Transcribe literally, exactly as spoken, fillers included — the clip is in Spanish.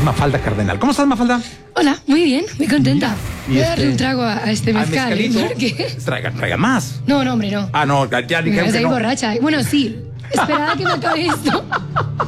Mafalda Cardenal. ¿Cómo estás, Mafalda? Hola, muy bien, muy contenta. Y Voy a este- darle un trago a, a este Al mezcal. mezcalito. Porque... Traigan, traigan más. No, no, hombre, no. Ah, no, ya Me dijeron vas que ahí no. borracha. Bueno, sí. Esperad a que me acabe esto.